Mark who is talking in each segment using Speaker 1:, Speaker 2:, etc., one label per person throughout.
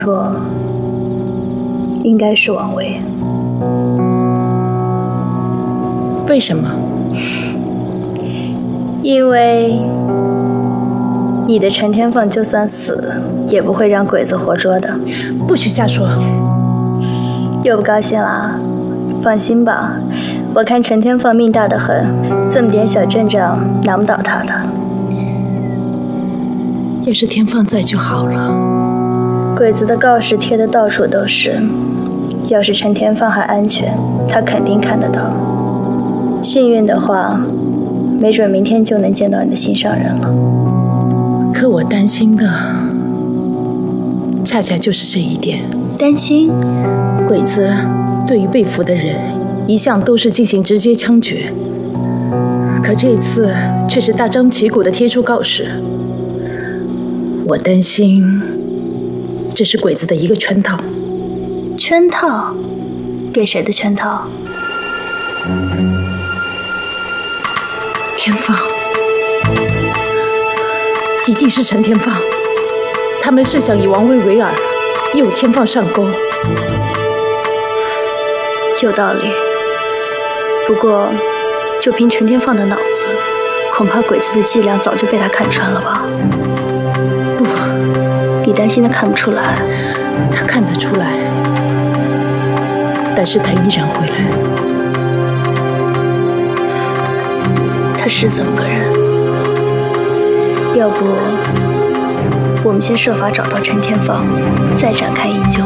Speaker 1: 错，应该是王维。
Speaker 2: 为什么？
Speaker 1: 因为你的陈天凤就算死，也不会让鬼子活捉的。
Speaker 2: 不许瞎说！
Speaker 1: 又不高兴啦？放心吧，我看陈天凤命大得很，这么点小阵仗难不倒他的。
Speaker 2: 要是天放在就好了。
Speaker 1: 鬼子的告示贴得到处都是，要是陈天放还安全，他肯定看得到。幸运的话，没准明天就能见到你的心上人了。
Speaker 2: 可我担心的，恰恰就是这一点。
Speaker 1: 担心？
Speaker 2: 鬼子对于被俘的人，一向都是进行直接枪决，可这次却是大张旗鼓地贴出告示。我担心，这是鬼子的一个圈套。
Speaker 1: 圈套？给谁的圈套？
Speaker 2: 天放，一定是陈天放。他们是想以王维为饵，诱天放上钩。
Speaker 1: 有道理。不过，就凭陈天放的脑子，恐怕鬼子的伎俩早就被他看穿了吧？
Speaker 2: 不，
Speaker 1: 你担心他看不出来？
Speaker 2: 他看得出来，但是他依然会来。
Speaker 1: 他是这么个人。要不，我们先设法找到陈天放，再展开营救。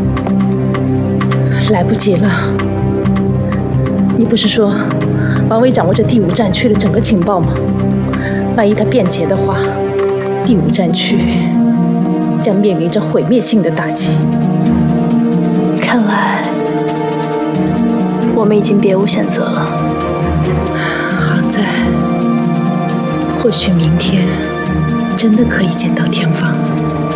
Speaker 2: 来不及了。你不是说王维掌握着第5战区的整个情报吗？万一他变节的话，第5战区将面临着毁灭性的打击。
Speaker 1: 看来我们已经别无选择了。
Speaker 2: 好在，或许明天真的可以见到天放。